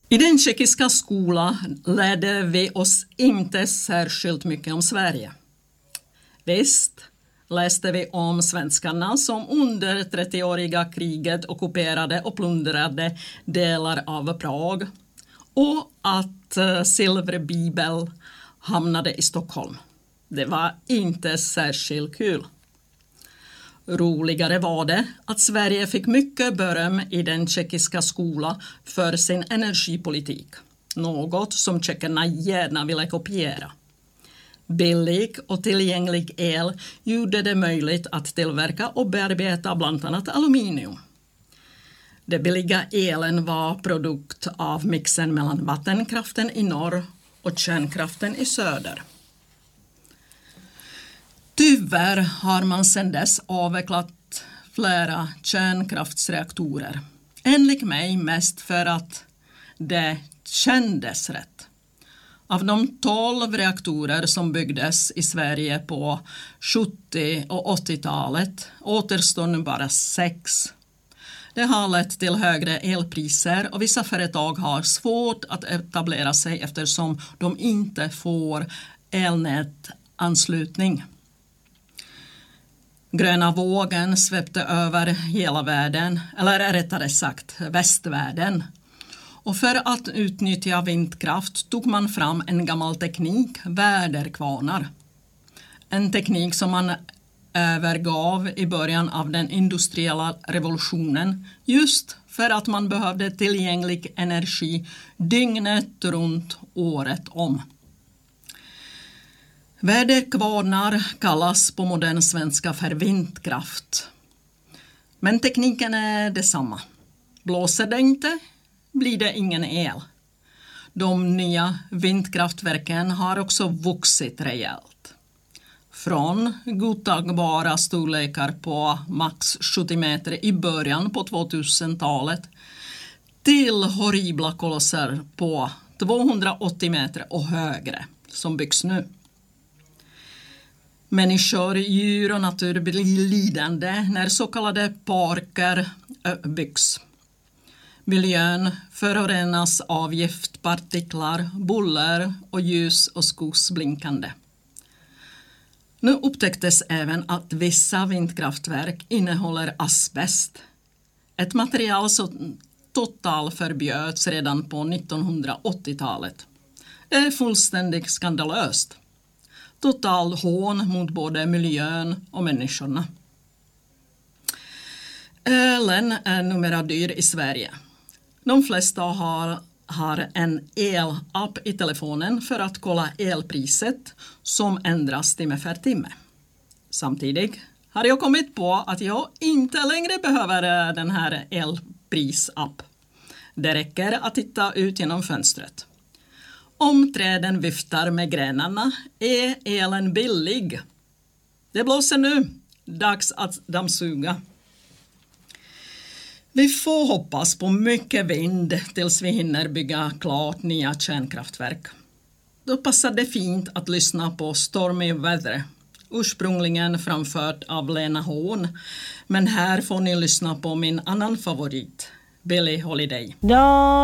I den tjeckiska skolan lärde vi oss inte särskilt mycket om Sverige. Visst läste vi om svenskarna som under 30-åriga kriget ockuperade och plundrade delar av Prag och att silverbibel hamnade i Stockholm. Det var inte särskilt kul. Roligare var det att Sverige fick mycket beröm i den tjeckiska skolan för sin energipolitik. Något som tjeckerna gärna ville kopiera. Billig och tillgänglig el gjorde det möjligt att tillverka och bearbeta bland annat aluminium. Den billiga elen var produkt av mixen mellan vattenkraften i norr och kärnkraften i söder. Tyvärr har man sedan dess avvecklat flera kärnkraftsreaktorer. Enligt mig mest för att det kändes rätt. Av de 12 reaktorer som byggdes i Sverige på 70- och 80-talet återstår nu bara 6. Det har lett till högre elpriser och vissa företag har svårt att etablera sig eftersom de inte får elnätanslutning. Gröna vågen svepte över hela världen, eller rättare sagt västvärlden. Och för att utnyttja vindkraft tog man fram en gammal teknik, väderkvarnar. En teknik som man övergav i början av den industriella revolutionen just för att man behövde tillgänglig energi dygnet runt året om. Väderkvarnar kallas på modern svenska för vindkraft. Men tekniken är detsamma. Blåser det inte blir det ingen el. De nya vindkraftverken har också vuxit rejält. Från godtagbara storlekar på max 70 meter i början på 2000-talet till horribla kolosser på 280 meter och högre som byggs nu. Människor, djur och natur blir lidande när så kallade parker byggs. Miljön förorenas av giftpartiklar, buller och ljus och skogsblinkande. Nu upptäcktes även att vissa vindkraftverk innehåller asbest. Ett material som totalt förbjöds redan på 1980-talet. Det är fullständigt skandalöst. Total hån mot både miljön och människorna. Elen är numera dyr i Sverige. De flesta har en elapp i telefonen för att kolla elpriset som ändras timme för timme. Samtidigt har jag kommit på att jag inte längre behöver den här elprisapp. Det räcker att titta ut genom fönstret. Om träden viftar med grenarna är elen billig. Det blåser nu. Dags att dammsuga. Vi får hoppas på mycket vind tills vi hinner bygga klart nya kärnkraftverk. Då passar det fint att lyssna på Stormy Weather, ursprungligen framfört av Lena Horn. Men här får ni lyssna på min annan favorit, Billie Holiday.